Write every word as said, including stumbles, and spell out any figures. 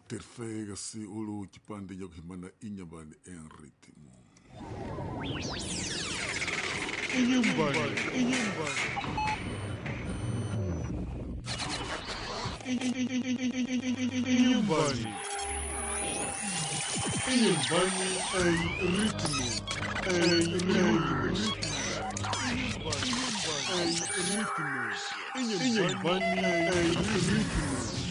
Terfega si ulu kipande ya kuhimana inyambani en ritmo. Inyambani, inyambani. Inyambani. Inyambani ay ritmo. Ay ritmo. Inyambani ay ritmo. Inyambani ay ritmo.